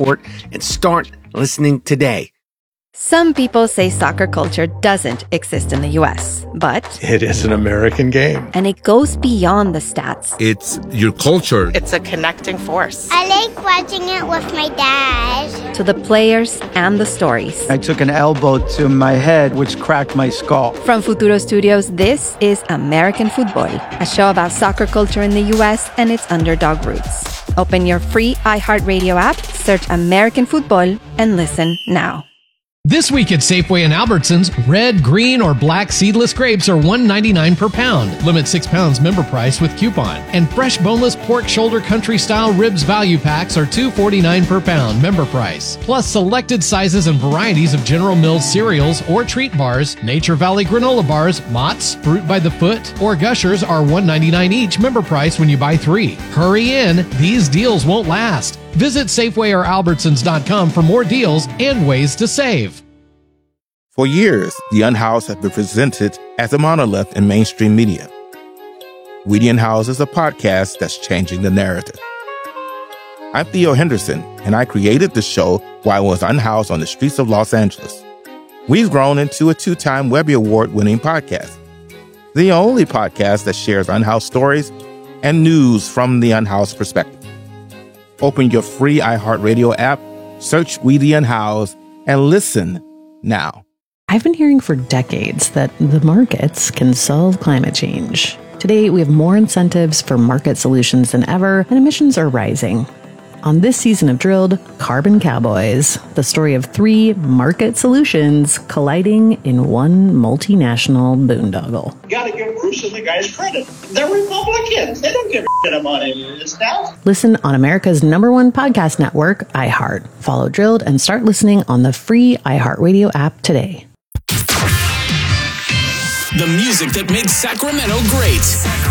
support and start listening today. Some people say soccer culture doesn't exist in the U.S., but it is an American game. And it goes beyond the stats. It's your culture. It's a connecting force. I like watching it with my dad. To the players and the stories. I took an elbow to my head, which cracked my skull. From Futuro Studios, this is American Football, a show about soccer culture in the U.S. and its underdog roots. Open your free iHeartRadio app, search American Football, and listen now. This week at Safeway and Albertsons, red, green, or black seedless grapes are $1.99 per pound. Limit 6 pounds member price with coupon. And fresh boneless pork shoulder country style ribs value packs are $2.49 per pound member price. Plus selected sizes and varieties of General Mills cereals or treat bars, Nature Valley granola bars, Mott's, Fruit by the Foot, or Gushers are $1.99 each member price when you buy 3. Hurry in, these deals won't last. Visit Safeway or Albertsons.com for more deals and ways to save. For years, The Unhoused has been presented as a monolith in mainstream media. We the Unhoused is a podcast that's changing the narrative. I'm Theo Henderson, and I created the show while I was unhoused on the streets of Los Angeles. We've grown into a 2-time Webby Award-winning podcast. The only podcast that shares unhoused stories and news from the unhoused perspective. Open your free iHeartRadio app, search We the Unhoused, and listen now. I've been hearing for decades that the markets can solve climate change. Today, we have more incentives for market solutions than ever, and emissions are rising. On this season of Drilled, Carbon Cowboys, the story of 3 market solutions colliding in one multinational boondoggle. You gotta give Bruce and the guys credit. They're Republicans. They don't give a shit about any of this stuff. Listen on America's #1 podcast network, iHeart. Follow Drilled and start listening on the free iHeartRadio app today. The music that makes Sacramento great.